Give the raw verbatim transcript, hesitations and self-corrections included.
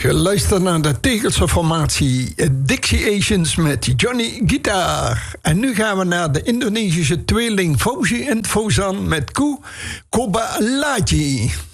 Geluisterd naar de Tegelse formatie Dixie Asians met Johnny Gitaar. En nu gaan we naar de Indonesische tweeling Fauzi en Fauzan met Ku Koba Laji.